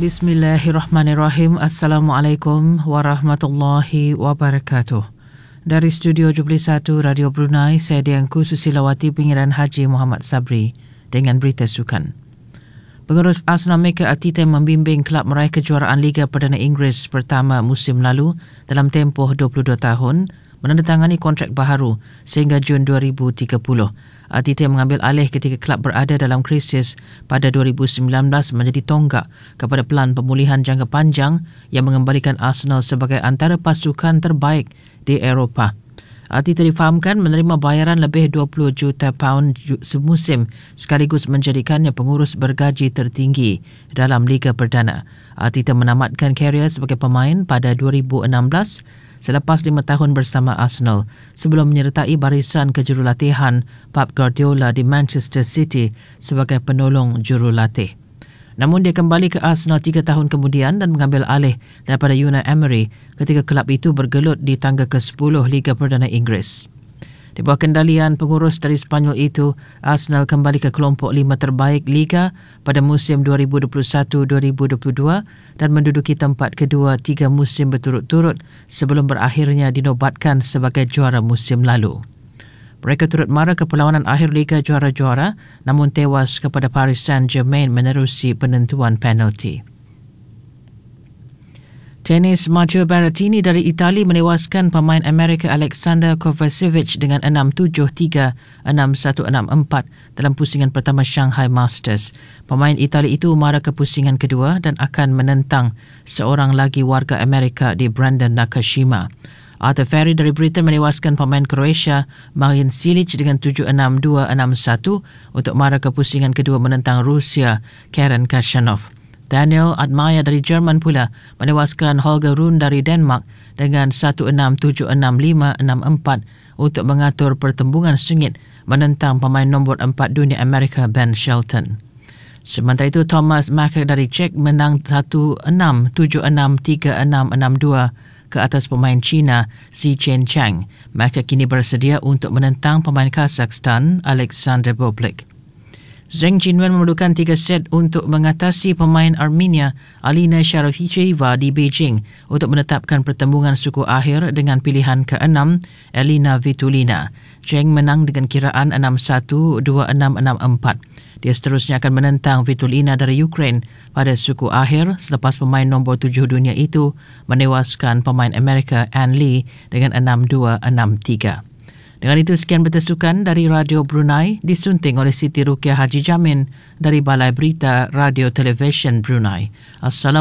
Bismillahirrahmanirrahim. Assalamualaikum warahmatullahi wabarakatuh. Dari Studio Jubilee 1 Radio Brunei, saya Dianku Susilawati Pengiran Haji Muhammad Sabri dengan berita sukan. Pengurus Arsenal Mikel Arteta membimbing kelab meraih kejuaraan Liga Perdana Inggeris pertama musim lalu dalam tempoh 22 tahun, menandatangani kontrak baharu sehingga Jun 2030. Arteta mengambil alih ketika kelab berada dalam krisis pada 2019 menjadi tonggak kepada pelan pemulihan jangka panjang yang mengembalikan Arsenal sebagai antara pasukan terbaik di Eropah. Arteta difahamkan menerima bayaran lebih 20 juta pound semusim sekaligus menjadikannya pengurus bergaji tertinggi dalam Liga Perdana. Arteta menamatkan karier sebagai pemain pada 2016 selepas 5 tahun bersama Arsenal sebelum menyertai barisan kejurulatihan Pep Guardiola di Manchester City sebagai penolong jurulatih. Namun dia kembali ke Arsenal 3 tahun kemudian dan mengambil alih daripada Unai Emery ketika kelab itu bergelut di tangga ke-10 Liga Perdana Inggeris. Di bawah kendalian pengurus dari Spanyol itu, Arsenal kembali ke kelompok 5 terbaik Liga pada musim 2021-2022 dan menduduki tempat kedua 3 musim berturut-turut sebelum berakhirnya dinobatkan sebagai juara musim lalu. Mereka turut mara ke perlawanan akhir Liga Juara-Juara namun tewas kepada Paris Saint-Germain menerusi penentuan penalti. Tenis Matteo Berrettini dari Itali menewaskan pemain Amerika Alexander Kovacevic dengan 6-7, 3, 6-1, 6-4 dalam pusingan pertama Shanghai Masters. Pemain Itali itu mara ke pusingan kedua dan akan menentang seorang lagi warga Amerika di Brandon Nakashima. Arthur Ferry dari Britain menewaskan pemain Croatia Marin Cilic dengan 7-6, 2, 6-1 untuk mara ke pusingan kedua menentang Rusia Karen Khachanov. Daniel Admire dari Jerman pula menewaskan Holger Rune dari Denmark dengan 1-6, 7-6, 5, 6-4 untuk mengatur pertembungan sengit menentang pemain nombor 4 dunia Amerika Ben Shelton. Sementara itu, Thomas Macher dari Czech menang 1-6, 7-6, 3-6, 6-2 ke atas pemain China Xi Chen-chang. Macher kini bersedia untuk menentang pemain Kazakhstan Alexander Bublik. Zheng Jinwen memerlukan 3 set untuk mengatasi pemain Armenia Alina Sharafieva di Beijing untuk menetapkan pertembungan suku akhir dengan pilihan ke-6 Elina Vitulina. Zheng menang dengan kiraan 6-1, 2-6, 6-4. Dia seterusnya akan menentang Vitulina dari Ukraine pada suku akhir selepas pemain nombor 7 dunia itu menewaskan pemain Amerika Ann Lee dengan 6-2, 6-3. Dengan itu, sekian berita sukan dari Radio Brunei disunting oleh Siti Rukiah Haji Jamin dari Balai Berita Radio Television Brunei. Assalamualaikum.